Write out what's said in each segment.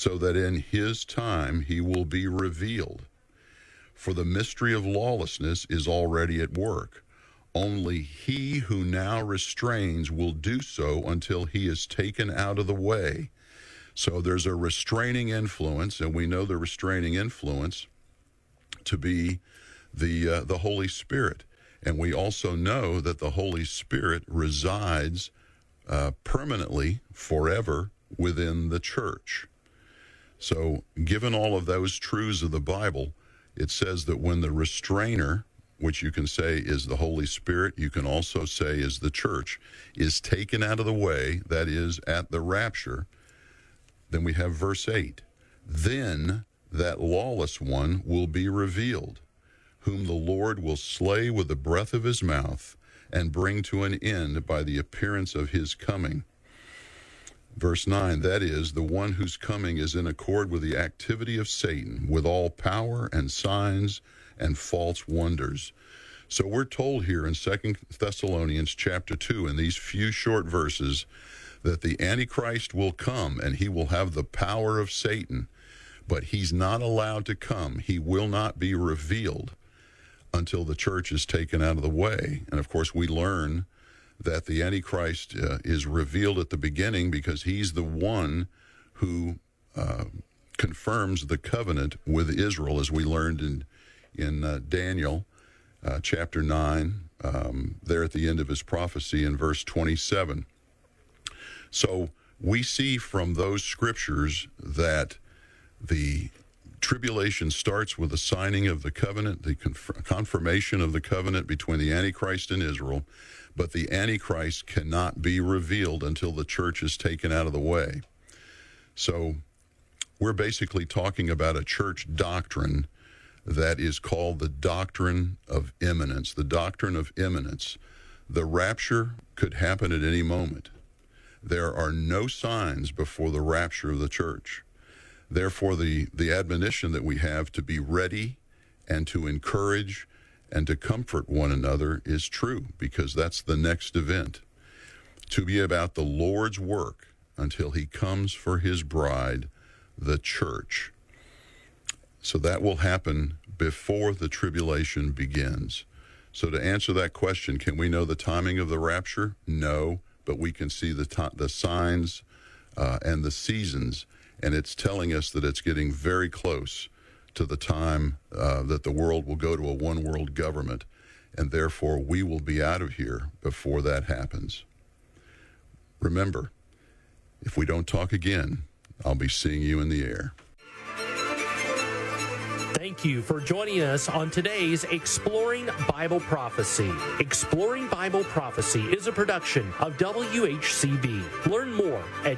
so that in his time he will be revealed. For the mystery of lawlessness is already at work. Only he who now restrains will do so until he is taken out of the way. So there's a restraining influence, and we know the restraining influence to be the Holy Spirit. And we also know that the Holy Spirit resides permanently, forever, within the church. So given all of those truths of the Bible, it says that when the restrainer, which you can say is the Holy Spirit, you can also say is the church, is taken out of the way, that is, at the rapture, then we have verse 8. Then that lawless one will be revealed, whom the Lord will slay with the breath of his mouth and bring to an end by the appearance of his coming. Verse 9, that is, the one whose coming is in accord with the activity of Satan, with all power and signs and false wonders. So we're told here in 2 Thessalonians chapter 2, in these few short verses, that the Antichrist will come and he will have the power of Satan, but he's not allowed to come. He will not be revealed until the church is taken out of the way. And of course, we learn that the Antichrist is revealed at the beginning because he's the one who confirms the covenant with Israel, as we learned in Daniel chapter 9, there at the end of his prophecy in verse 27. So we see from those scriptures that the tribulation starts with the signing of the covenant, the confirmation of the covenant between the Antichrist and Israel, but the Antichrist cannot be revealed until the church is taken out of the way. So we're basically talking about a church doctrine that is called the doctrine of imminence. The doctrine of imminence. The rapture could happen at any moment. There are no signs before the rapture of the church. Therefore, the admonition that we have to be ready and to encourage and to comfort one another is true, because that's the next event. To be about the Lord's work until he comes for his bride, the church. So that will happen before the tribulation begins. So to answer that question, can we know the timing of the rapture? No, but we can see the signs and the seasons, and it's telling us that it's getting very close to the time that the world will go to a one-world government, and therefore we will be out of here before that happens. Remember, if we don't talk again, I'll be seeing you in the air. Thank you for joining us on today's Exploring Bible Prophecy. Exploring Bible Prophecy is a production of WHCB. Learn more at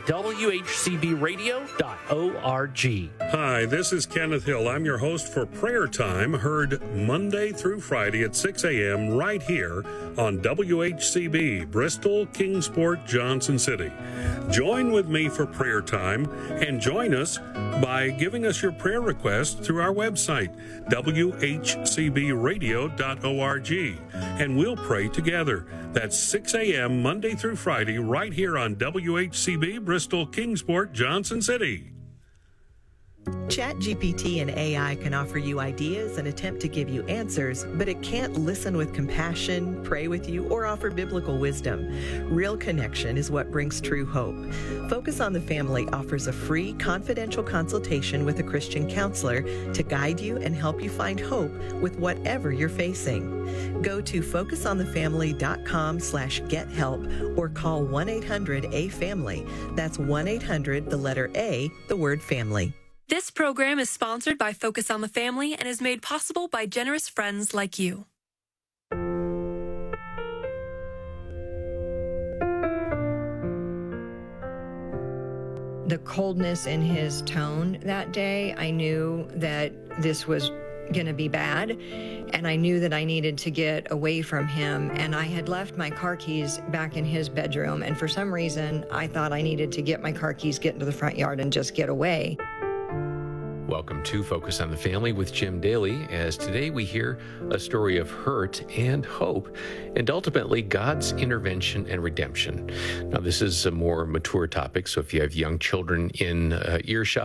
WHCBradio.org. Hi, this is Kenneth Hill. I'm your host for Prayer Time, heard Monday through Friday at 6 a.m. right here on WHCB, Bristol, Kingsport, Johnson City. Join with me for Prayer Time and join us by giving us your prayer requests through our website, WHCBradio.org, and we'll pray together. That's 6 a.m. Monday through Friday right here on WHCB, Bristol, Kingsport, Johnson City. ChatGPT and AI can offer you ideas and attempt to give you answers, but it can't listen with compassion, pray with you, or offer biblical wisdom. Real connection is what brings true hope. Focus on the Family offers a free, confidential consultation with a Christian counselor to guide you and help you find hope with whatever you're facing. Go to focusonthefamily.com/gethelp or call 1-800-A-FAMILY. That's 1-800, the letter A, the word family. This program is sponsored by Focus on the Family and is made possible by generous friends like you. The coldness in his tone that day, I knew that this was going to be bad, and I knew that I needed to get away from him. And I had left my car keys back in his bedroom, and for some reason, I thought I needed to get my car keys, get into the front yard, and just get away. Welcome to Focus on the Family with Jim Daly, as today we hear a story of hurt and hope, and ultimately God's intervention and redemption. Now, this is a more mature topic, so if you have young children in earshot,